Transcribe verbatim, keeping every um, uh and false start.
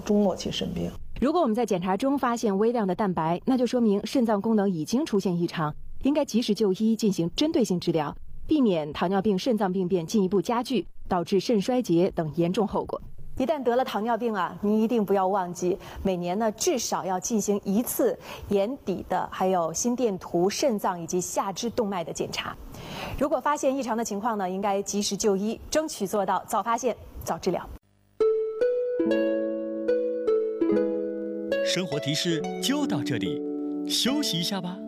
中末期肾病。 如果我们在检查中发现微量的蛋白，那就说明肾脏功能已经出现异常，应该及时就医进行针对性治疗，避免糖尿病肾脏病变进一步加剧，导致肾衰竭等严重后果。一旦得了糖尿病啊，您一定不要忘记，每年呢至少要进行一次眼底的、还有心电图、肾脏以及下肢动脉的检查。如果发现异常的情况呢，应该及时就医，争取做到早发现、早治疗。 生活提示就到这里，休息一下吧。